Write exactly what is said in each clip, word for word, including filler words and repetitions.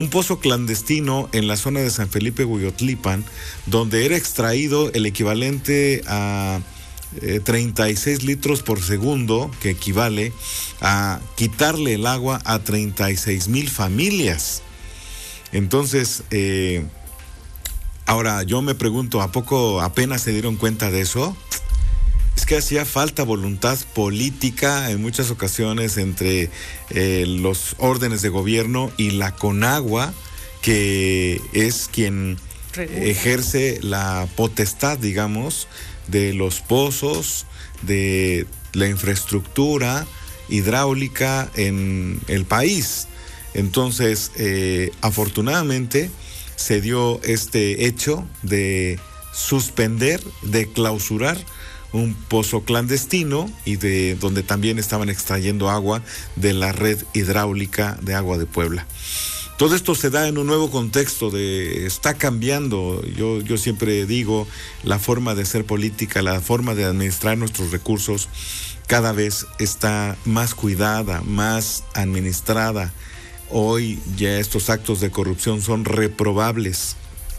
un pozo clandestino en la zona de San Felipe Hueyotlipan, donde era extraído el equivalente a eh, treinta y seis litros por segundo, que equivale a quitarle el agua a treinta y seis mil familias. Entonces, eh, ahora yo me pregunto, ¿a poco apenas se dieron cuenta de eso? Es que hacía falta voluntad política en muchas ocasiones entre eh, los órdenes de gobierno y la Conagua, que es quien Regula. ejerce la potestad, digamos, de los pozos, de la infraestructura hidráulica en el país. Entonces, eh, afortunadamente, se dio este hecho de suspender, de clausurar un pozo clandestino y de donde también estaban extrayendo agua de la red hidráulica de agua de Puebla. Todo esto se da en un nuevo contexto de está cambiando. Yo, yo siempre digo, la forma de hacer política, la forma de administrar nuestros recursos cada vez está más cuidada, más administrada. Hoy ya estos actos de corrupción son reprobables,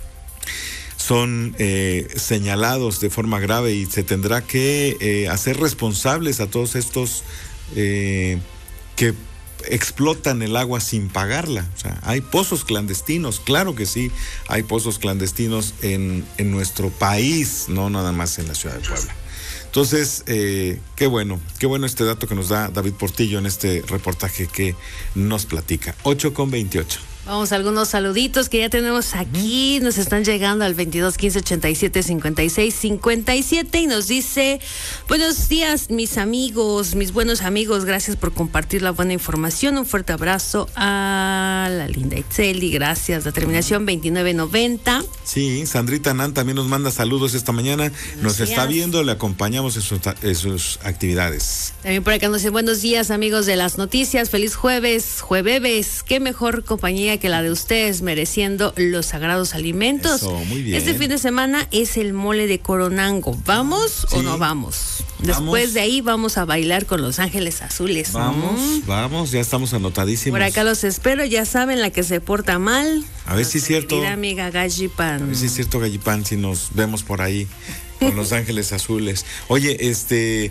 son eh, señalados de forma grave y se tendrá que eh, hacer responsables a todos estos eh, que explotan el agua sin pagarla. O sea, hay pozos clandestinos, claro que sí, hay pozos clandestinos en, en nuestro país, no nada más en la ciudad de Puebla. Entonces, eh, qué bueno, qué bueno este dato que nos da David Portillo en este reportaje que nos platica. ocho con veintiocho. Vamos a algunos saluditos que ya tenemos aquí, nos están llegando al veintidós quince ochenta y siete cincuenta y seis cincuenta y siete y nos dice: buenos días mis amigos, mis buenos amigos, gracias por compartir la buena información, un fuerte abrazo a la linda Itzeli, gracias. La terminación veintinueve noventa. Sí, Sandrita Nan también nos manda saludos esta mañana, buenos nos días. Está viendo, le acompañamos en sus, en sus actividades. También por acá nos dice: buenos días amigos de las noticias, feliz jueves, jueves, qué mejor compañía que la de ustedes, mereciendo los sagrados alimentos. Eso, muy bien. Este fin de semana es el mole de Coronango. ¿Vamos sí. o no vamos? Después vamos. De ahí vamos a bailar con Los Ángeles Azules. Vamos, ¿Mm? vamos, ya estamos anotadísimos. Por acá los espero, ya saben, la que se porta mal. A ver si es cierto. Mira, amiga Gallipan. A ver si es cierto, Gallipán, si nos vemos por ahí con Los Ángeles Azules. Oye, este...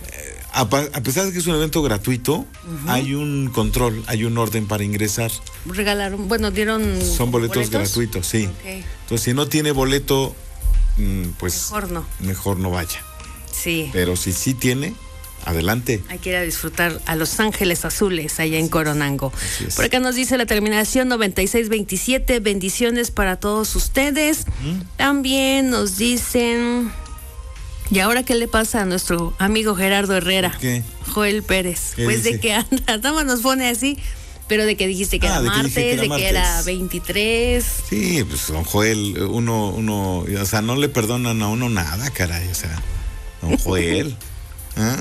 A pesar de que es un evento gratuito, uh-huh. hay un control, hay un orden para ingresar. Regalaron, bueno, dieron... Son boletos, boletos? gratuitos, sí. Okay. Entonces, si no tiene boleto, pues... Mejor no. Mejor no vaya. Sí. Pero si sí tiene, adelante. Hay que ir a disfrutar a Los Ángeles Azules, allá en Coronango. Por acá nos dice la terminación noventa y seis veintisiete, bendiciones para todos ustedes. Uh-huh. También nos dicen... ¿Y ahora qué le pasa a nuestro amigo Gerardo Herrera? ¿Qué? Joel Pérez. Pues dice? De que anda, nada más nos pone así, pero de que dijiste que, ah, era, de martes, que que era de martes, de que era veintitrés. Sí, pues don Joel, uno, uno, o sea, no le perdonan a uno nada, caray, o sea, don Joel. ¿Ah?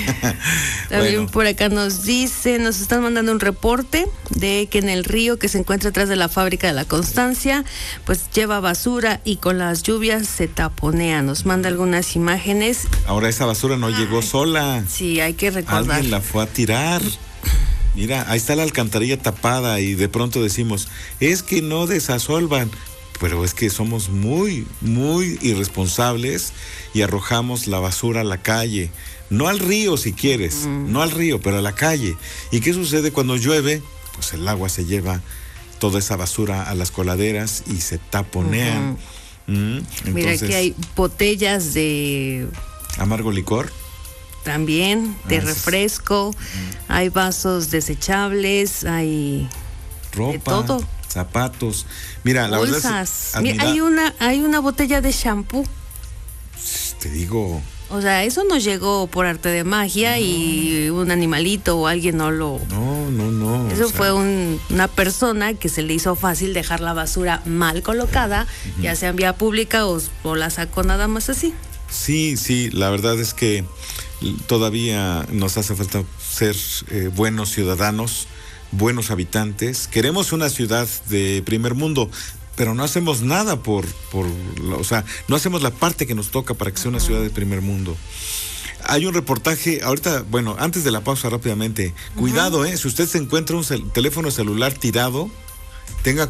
También bueno. Por acá nos dice, nos están mandando un reporte de que en el río que se encuentra atrás de la fábrica de La Constancia, pues lleva basura y con las lluvias se taponea. Nos manda algunas imágenes. Ahora esa basura no Ay, llegó sola. Sí, hay que recordar. Alguien la fue a tirar. Mira, ahí está la alcantarilla tapada y de pronto decimos, es que no desasolvan. Pero es que somos muy, muy irresponsables y arrojamos la basura a la calle. No al río si quieres, mm. no al río, pero a la calle. ¿Y qué sucede cuando llueve? Pues el agua se lleva toda esa basura a las coladeras y se taponean. Uh-huh. Mm, entonces, mira, aquí hay botellas de... amargo licor. También, de ah, refresco. Uh-huh. Hay vasos desechables, hay... ropa. De todo. Zapatos. Mira, la Bolsas. verdad es admira... Mira, hay una, hay una botella de shampoo. Te digo... O sea, eso no llegó por arte de magia no. y un animalito o alguien no lo... No, no, no. Eso o sea... fue un, una persona que se le hizo fácil dejar la basura mal colocada, uh-huh. ya sea en vía pública o, o la sacó nada más así. Sí, sí, la verdad es que todavía nos hace falta ser eh, buenos ciudadanos, buenos habitantes. Queremos una ciudad de primer mundo, pero no hacemos nada por, por, o sea, no hacemos la parte que nos toca para que sea una ciudad de primer mundo. Hay un reportaje, ahorita, bueno, antes de la pausa rápidamente, uh-huh. cuidado, eh, si usted se encuentra un cel- teléfono celular tirado, tenga